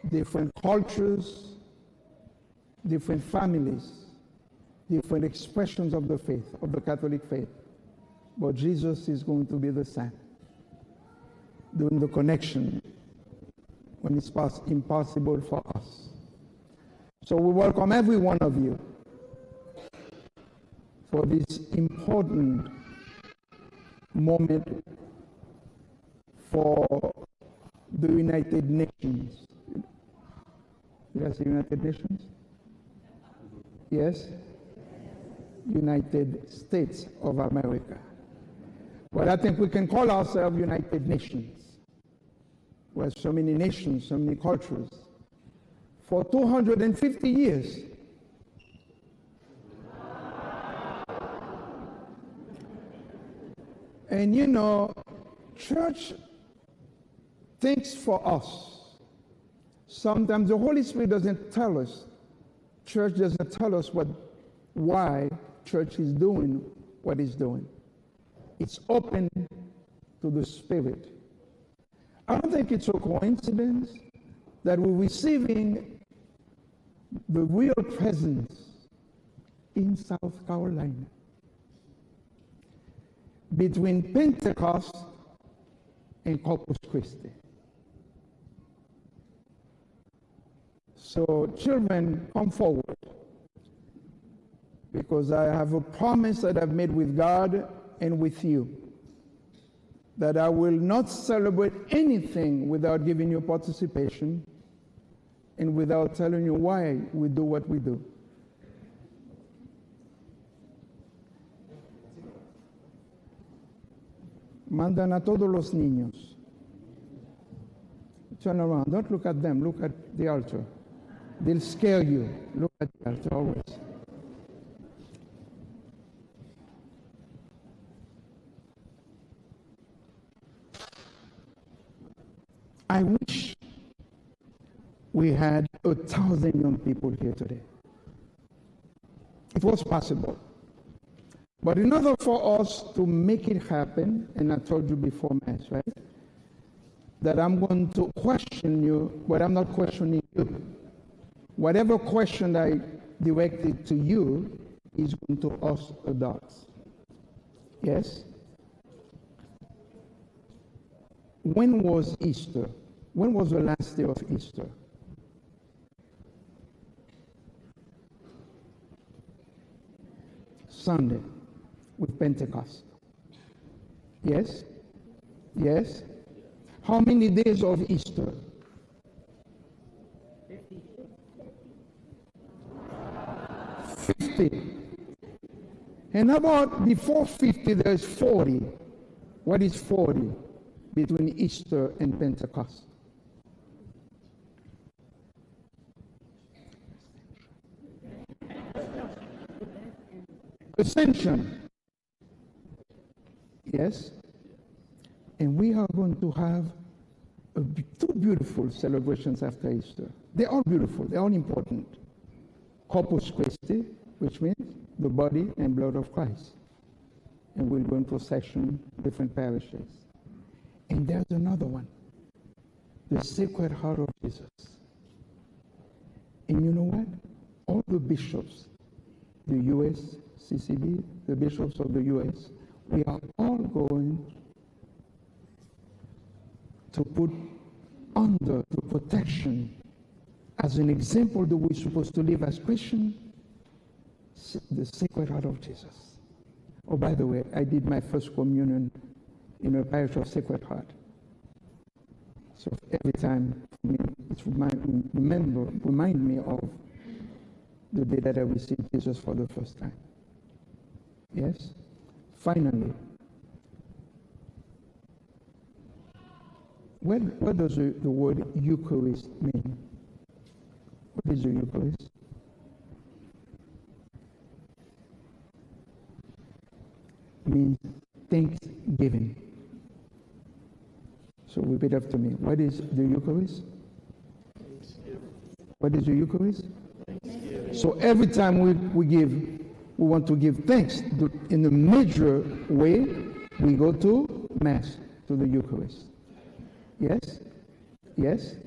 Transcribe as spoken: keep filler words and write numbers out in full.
different cultures, different families, different expressions of the faith, of the Catholic faith. But Jesus is going to be the same, doing the connection when it's impossible for us. So we welcome every one of you for this important moment for the United Nations. Did I say United Nations? Yes? United States of America. But I think we can call ourselves United Nations. We have so many nations, so many cultures. For two hundred fifty years, and you know, church thinks for us. Sometimes the Holy Spirit doesn't tell us. Church doesn't tell us what, why church is doing what it's doing. It's open to the Spirit. I don't think it's a coincidence that we're receiving the real presence in South Carolina. Between Pentecost and Corpus Christi. So children, come forward, because I have a promise that I've made with God and with you, that I will not celebrate anything without giving you participation and without telling you why we do what we do. Mandan a todos los niños. Turn around. Don't look at them. Look at the altar. They'll scare you. Look at the altar always. I wish we had a thousand young people here today. It was possible. But in order for us to make it happen, and I told you before Mass, right, that I'm going to question you, but I'm not questioning you. Whatever question I directed to you is going to us adults. Yes? When was Easter? When was the last day of Easter? Sunday, with Pentecost. Yes? Yes? How many days of Easter? fifty. And about before fifty, there's forty. What is forty between Easter and Pentecost? Ascension. Yes? And we are going to have a, two beautiful celebrations after Easter. They're all beautiful. They're all important. Corpus Christi, which means the body and blood of Christ. And we'll go in procession, different parishes. And there's another one, the Sacred Heart of Jesus. And you know what? All the bishops, the U S C C B, the bishops of the U S, we are all going to put under the protection, as an example that we're supposed to live as Christians, the Sacred Heart of Jesus. Oh, by the way, I did my first communion in a parish of Sacred Heart. So every time it remind, remember, remind me of the day that I received Jesus for the first time. Yes? Finally, what, what does the, the word Eucharist mean? What is the Eucharist? It means thanksgiving. So repeat after me. What is the Eucharist? What is the Eucharist? So every time we, we give, we want to give thanks to, in a major way, we go to Mass, to the Eucharist. Yes? Yes?